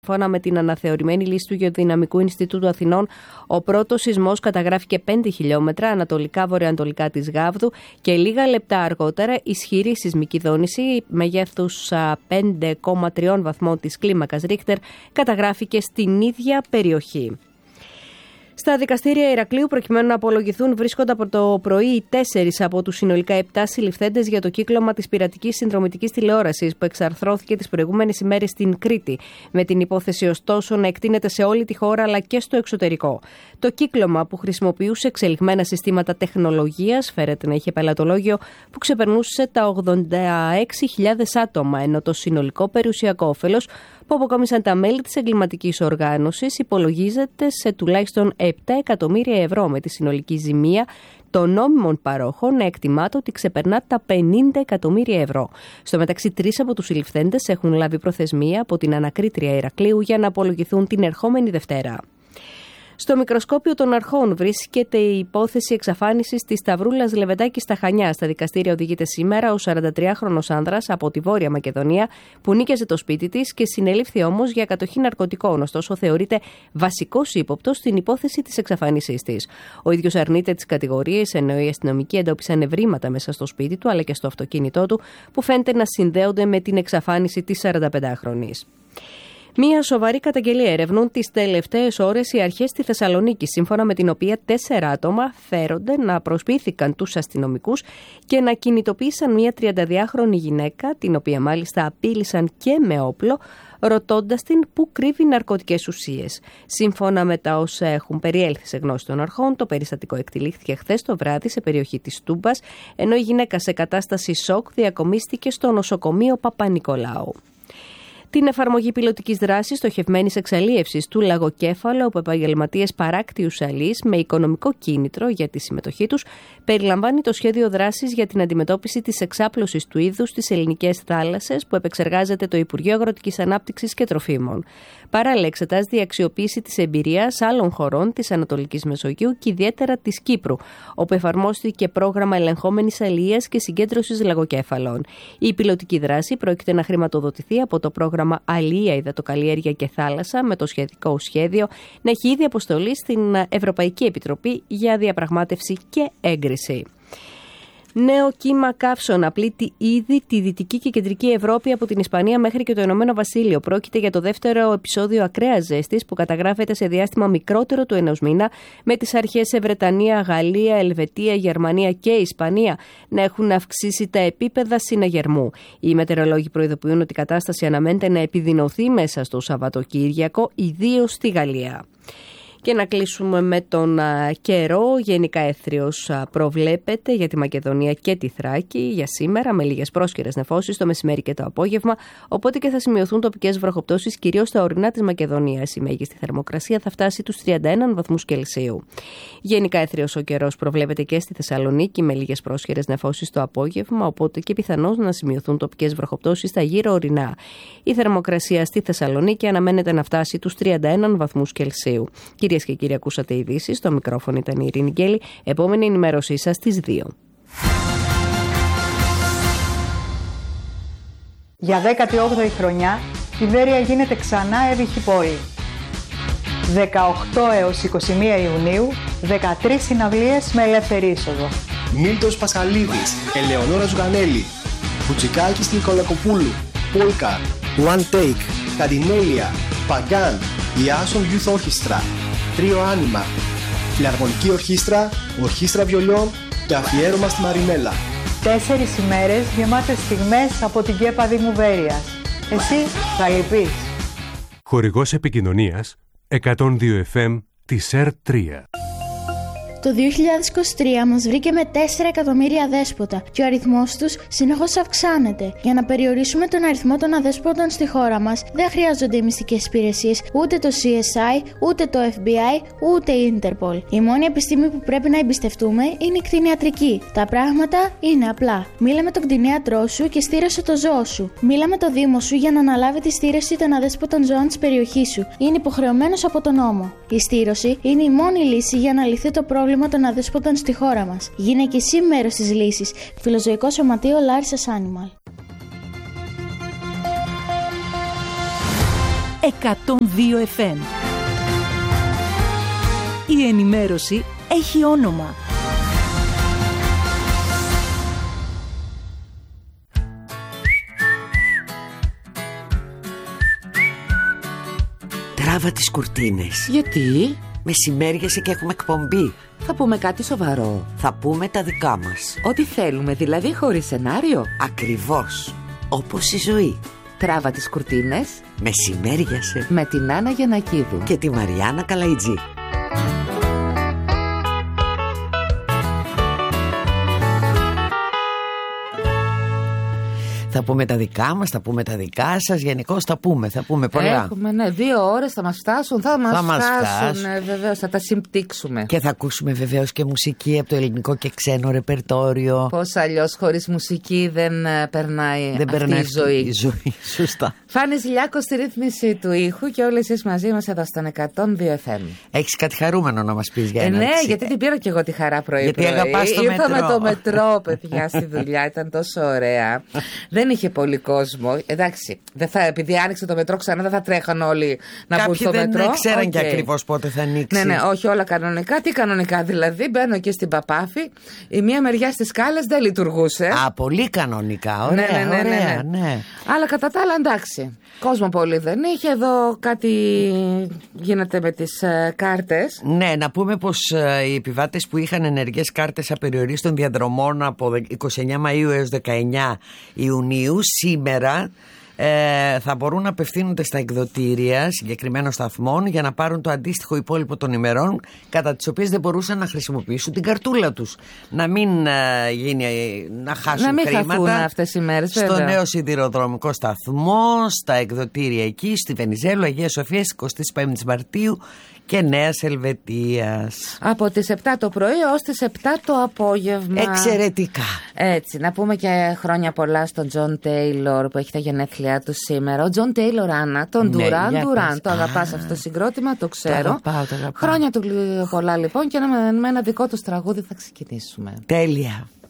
Σύμφωνα με την αναθεωρημένη λύση του Γεωδυναμικού Ινστιτούτου Αθηνών, ο πρώτος σεισμός καταγράφηκε 5 χιλιόμετρα ανατολικά-βορειοανατολικά της Γάβδου και λίγα λεπτά αργότερα ισχυρή σεισμική δόνηση μεγέθους 5,3 βαθμών της κλίμακας Ρίχτερ καταγράφηκε στην ίδια περιοχή. Στα δικαστήρια Ηρακλείου, προκειμένου να απολογηθούν, βρίσκονται από το πρωί οι 4 από τους συνολικά 7 συλληφθέντες για το κύκλωμα της πειρατικής συνδρομητικής τηλεόρασης που εξαρθρώθηκε τις προηγούμενες ημέρες στην Κρήτη, με την υπόθεση ωστόσο να εκτείνεται σε όλη τη χώρα αλλά και στο εξωτερικό. Το κύκλωμα, που χρησιμοποιούσε εξελιγμένα συστήματα τεχνολογίας, φέρεται να είχε πελατολόγιο που ξεπερνούσε τα 86.000 άτομα, ενώ το συνολικό περιουσιακό όφελος που αποκόμισαν τα μέλη της εγκληματικής οργάνωσης υπολογίζεται σε τουλάχιστον 7 εκατομμύρια ευρώ, με τη συνολική ζημία των νόμιμων παρόχων να εκτιμάται ότι ξεπερνά τα 50 εκατομμύρια ευρώ. Στο μεταξύ, 3 από τους συλληφθέντες έχουν λάβει προθεσμία από την ανακρίτρια Ηρακλείου για να απολογηθούν την ερχόμενη Δευτέρα. Στο μικροσκόπιο των αρχών βρίσκεται η υπόθεση εξαφάνισης της Σταυρούλας Λεβεντάκη στα Χανιά. Στα δικαστήρια οδηγείται σήμερα ο 43χρονος άνδρας από τη Βόρεια Μακεδονία που νίκιαζε το σπίτι της και συνελήφθη όμως για κατοχή ναρκωτικών. Ωστόσο, θεωρείται βασικός ύποπτος στην υπόθεση της εξαφάνισής της. Ο ίδιος αρνείται τις κατηγορίες, ενώ οι αστυνομικοί εντόπισαν ευρήματα μέσα στο σπίτι του αλλά και στο αυτοκίνητό του που φαίνεται να συνδέονται με την εξαφάνιση της 45χρονης. Μία σοβαρή καταγγελία ερευνούν τις τελευταίες ώρες οι αρχές στη Θεσσαλονίκη, σύμφωνα με την οποία 4 άτομα φέρονται να προσποιήθηκαν τους αστυνομικούς και να κινητοποίησαν μία 32χρονη γυναίκα, την οποία μάλιστα απείλησαν και με όπλο, ρωτώντας την πού κρύβει ναρκωτικές ουσίες. Σύμφωνα με τα όσα έχουν περιέλθει σε γνώση των αρχών, το περιστατικό εκτελήχθηκε χθες το βράδυ σε περιοχή της Τούμπας, ενώ η γυναίκα σε κατάσταση σοκ διακομίστηκε στο νοσοκομείο Παπα-Νικολάου. Την εφαρμογή πιλωτικής δράσης στοχευμένης εξαλίευσης του λαγοκέφαλου από επαγγελματίες παράκτιους αλείς με οικονομικό κίνητρο για τη συμμετοχή τους περιλαμβάνει το σχέδιο δράσης για την αντιμετώπιση της εξάπλωσης του είδους στις ελληνικές θάλασσες που επεξεργάζεται το Υπουργείο Αγροτικής Ανάπτυξης και Τροφίμων. Παράλληλα, εξετάζεται η αξιοποίηση της εμπειρίας άλλων χωρών της Ανατολικής Μεσογείου και ιδιαίτερα της Κύπρου, όπου εφαρμόστηκε πρόγραμμα ελεγχόμενης αλίας και συγκέντρωσης λαγοκέφαλων. Η πιλωτική δράση πρόκειται να χρηματοδοτηθεί από το πρόγραμμα Αλία, Υδατοκαλλιέργεια και Θάλασσα, με το σχετικό σχέδιο να έχει ήδη αποστολή στην Ευρωπαϊκή Επιτροπή για διαπραγμάτευση και έγκριση. Νέο κύμα καύσων απλήττει ήδη τη Δυτική και Κεντρική Ευρώπη από την Ισπανία μέχρι και το Ηνωμένο Βασίλειο. Πρόκειται για το δεύτερο επεισόδιο ακραίας ζέστης που καταγράφεται σε διάστημα μικρότερο του ενός μήνα, με τις αρχές σε Βρετανία, Γαλλία, Ελβετία, Γερμανία και Ισπανία να έχουν αυξήσει τα επίπεδα συναγερμού. Οι μετεωρολόγοι προειδοποιούν ότι η κατάσταση αναμένεται να επιδεινωθεί μέσα στο Σαββατοκύριακο, ιδίως στη Γαλλία. Και να κλείσουμε με τον καιρό. Γενικά έθριος προβλέπεται για τη Μακεδονία και τη Θράκη για σήμερα, με λίγες πρόσκαιρες νεφώσεις το μεσημέρι και το απόγευμα, οπότε και θα σημειωθούν τοπικές βροχοπτώσεις κυρίως στα ορεινά της Μακεδονίας. Η μέγιστη θερμοκρασία θα φτάσει τους 31 βαθμούς Κελσίου. Γενικά έθριος ο καιρός προβλέπεται και στη Θεσσαλονίκη, με λίγες πρόσκαιρες νεφώσεις το απόγευμα, οπότε και πιθανώς να σημειωθούν τοπικές βροχοπτώσεις στα γύρω ορεινά. Η θερμοκρασία στη Θεσσαλονίκη αναμένεται να φτάσει τους 31 βαθμούς Κελσίου. Κυρίες και κύριοι, ακούσατε ειδήσεις. Στο μικρόφωνο ήταν η Ειρήνη Γκέλη. Επόμενη ενημέρωσή σας στις 2. Για 18η χρονιά, η Βέρεια γίνεται ξανά έβυχη πόλη. 18 έως 21 Ιουνίου, 13 συναυλίες με ελεύθερη είσοδο. Μίλτος Πασχαλίδης, Ελεονόρα Ζουγανέλη, Κουτσικάκης Νικολακοπούλου, Πόλκα, One Take, Καντινέλια, Παγκάν, η Άσον Youth Orchestra, Τρίο Άνιμα, Φιλαρμονική Ορχήστρα, Ορχήστρα Βιολιών και αφιέρωμα στη Μαρινέλα. 4 ημέρες γεμάτες στιγμές από την ΚΕΠΑ Δήμου Βέρειας. Εσύ θα λυπείς. Χορηγός επικοινωνίας 102 FM της ΕΡΤ3. Το 2023 μας βρήκε με 4 εκατομμύρια αδέσποτα και ο αριθμός τους συνεχώς αυξάνεται. Για να περιορίσουμε τον αριθμό των αδέσποτων στη χώρα μας, δεν χρειάζονται οι μυστικές υπηρεσίες, ούτε το CSI, ούτε το FBI, ούτε η Interpol. Η μόνη επιστήμη που πρέπει να εμπιστευτούμε είναι η κτηνιατρική. Τα πράγματα είναι απλά. Μίλα με τον κτηνίατρό σου και στήρωσε το ζώο σου. Μίλα με το Δήμο σου για να αναλάβει τη στήρωση των αδέσποτων ζώων της περιοχής σου. Είναι υποχρεωμένος από τον νόμο. Η στήρωση είναι η μόνη λύση για να λυθεί το πρόβλημα των αδέσποτων στη χώρα μας. Γίνε και εσύ μέρος της λύσης. Φιλοζωικό Σωματείο Λάρισας Animal. 102 FM. Η ενημέρωση έχει όνομα. Τράβα τις κουρτίνες. Γιατί? Μεσημέριασε και έχουμε εκπομπή. Θα πούμε κάτι σοβαρό. Θα πούμε τα δικά μας. Ό,τι θέλουμε, δηλαδή χωρίς σενάριο. Ακριβώς. Όπως η ζωή. Τράβα τις κουρτίνες. Μεσημέριασε. Με την Άννα Γιαννακίδου και τη Μαριάννα Καλαϊτζή. Θα πούμε τα δικά μας, θα πούμε τα δικά σας. Γενικώς θα πούμε πολλά. Έχουμε, ναι, 2 ώρες θα μας φτάσουν. Θα μας φτάσουν, βεβαίως, θα τα συμπτύξουμε. Και θα ακούσουμε βεβαίως και μουσική από το ελληνικό και ξένο ρεπερτόριο. Πώς αλλιώς χωρίς μουσική δεν περνάει η ζωή. Σωστά. Φάνης Λιάκος στη ρύθμιση του ήχου και όλες εσείς μαζί μας εδώ στον 102 FM. Έχεις κάτι χαρούμενο να μας πεις για ένα? Ναι, γιατί την πήρα και εγώ τη χαρά πρωί. Γιατί αγαπάς το μετρό. Ήρθα με το μετρό, παιδιά, στη δουλειά. Ήταν τόσο ωραία. Δεν είχε πολύ κόσμο. Εντάξει, επειδή άνοιξε το μετρό ξανά, δεν θα τρέχαν όλοι να μπουν στο μετρό. Κάποιοι δεν ξέραν και ακριβώς πότε θα ανοίξει. Ναι, όχι όλα κανονικά. Τι κανονικά δηλαδή? Μπαίνω και στην Παπάφη. Η μία μεριά στις σκάλες δεν λειτουργούσε. Πολύ κανονικά. Ωραία, ναι. Αλλά κατά τα άλλα, εντάξει. Κόσμο πολύ δεν είχε. Εδώ κάτι γίνεται με τις κάρτες. Ναι, να πούμε πως οι επιβάτες που είχαν ενεργές κάρτες απεριορίστων διαδρομών από 29 Μαΐου έως 19 Ιουνίου σήμερα θα μπορούν να απευθύνονται στα εκδοτήρια συγκεκριμένων σταθμών για να πάρουν το αντίστοιχο υπόλοιπο των ημερών κατά τις οποίες δεν μπορούσαν να χρησιμοποιήσουν την καρτούλα τους. Να μην να χάσουν να μην χρήματα χαθούν αυτές οι μέρες, στο βέβαια. νέο σιδηροδρομικό σταθμό, στα εκδοτήρια εκεί, στη Βενιζέλου, Αγία Σοφίας, 25 Μαρτίου και Νέας Ελβετίας. Από τις 7 το πρωί ως τις 7 το απόγευμα. Εξαιρετικά. Έτσι, να πούμε και χρόνια πολλά στον Τζον Τέιλορ που έχει τα γενέθλιά του σήμερα. Ο Τζον Τέιλορ, Άννα, τον Ντουράν. Το αγαπάς αυτό το συγκρότημα, το ξέρω. Το αγαπάω. Χρόνια του πολλά λοιπόν και με ένα δικό του τραγούδι θα ξεκινήσουμε. Τέλεια.